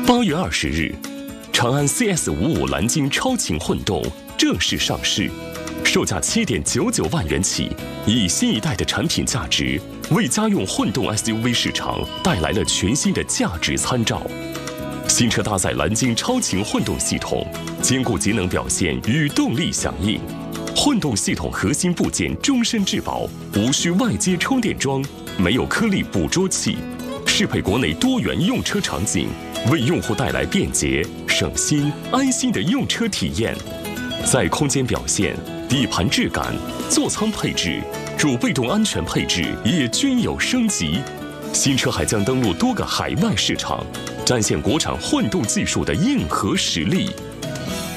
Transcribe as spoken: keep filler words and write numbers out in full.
八月二十日，长安 C S 五五蓝鲸超轻混动正式上市，售价七点九九万元起，以新一代的产品价值，为家用混动 S U V 市场带来了全新的价值参照。新车搭载蓝鲸超轻混动系统，兼顾节能表现与动力响应。混动系统核心部件终身质保，无需外接充电桩，没有颗粒捕捉器，适配国内多元用车场景，为用户带来便捷、省心、安心的用车体验。在空间表现、底盘质感、座舱配置、主被动安全配置也均有升级。新车还将登陆多个海外市场，展现国产混动技术的硬核实力。